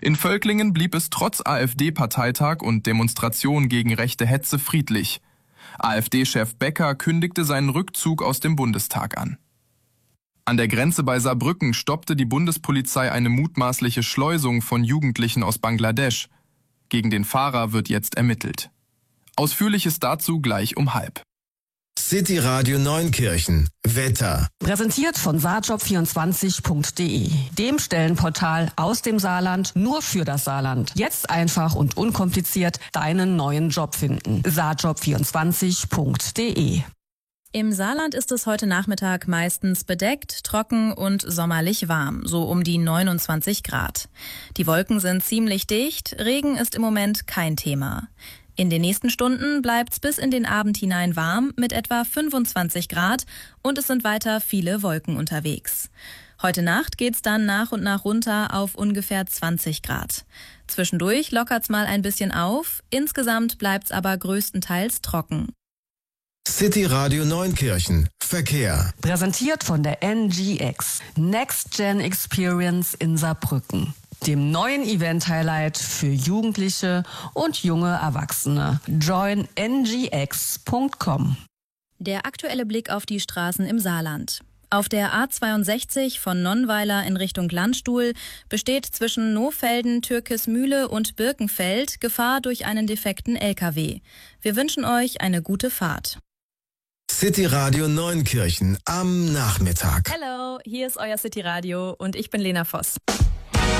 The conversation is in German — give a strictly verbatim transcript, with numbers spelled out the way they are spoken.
In Völklingen blieb es trotz AfD-Parteitag und Demonstration gegen rechte Hetze friedlich. AfD-Chef Becker kündigte seinen Rückzug aus dem Bundestag an. An der Grenze bei Saarbrücken stoppte die Bundespolizei eine mutmaßliche Schleusung von Jugendlichen aus Bangladesch. Gegen den Fahrer wird jetzt ermittelt. Ausführliches dazu gleich um halb. City Radio Neunkirchen. Wetter. Präsentiert von saarjob vierundzwanzig punkt de, dem Stellenportal aus dem Saarland nur für das Saarland. Jetzt einfach und unkompliziert deinen neuen Job finden. saarjob vierundzwanzig punkt de. Im Saarland ist es heute Nachmittag meistens bedeckt, trocken und sommerlich warm, so um die neunundzwanzig Grad. Die Wolken sind ziemlich dicht, Regen ist im Moment kein Thema. In den nächsten Stunden bleibt's bis in den Abend hinein warm mit etwa fünfundzwanzig Grad und es sind weiter viele Wolken unterwegs. Heute Nacht geht's dann nach und nach runter auf ungefähr zwanzig Grad. Zwischendurch lockert's mal ein bisschen auf, insgesamt bleibt's aber größtenteils trocken. City Radio Neunkirchen. Verkehr. Präsentiert von der N G X, Next Gen Experience in Saarbrücken, dem neuen Event-Highlight für Jugendliche und junge Erwachsene. join n g x punkt com. Der aktuelle Blick auf die Straßen im Saarland. Auf der A zweiundsechzig von Nonnweiler in Richtung Landstuhl besteht zwischen Nohfelden, Türkismühle und Birkenfeld Gefahr durch einen defekten L K W. Wir wünschen euch eine gute Fahrt. City Radio Neunkirchen am Nachmittag. Hallo, hier ist euer City Radio und ich bin Lena Voss.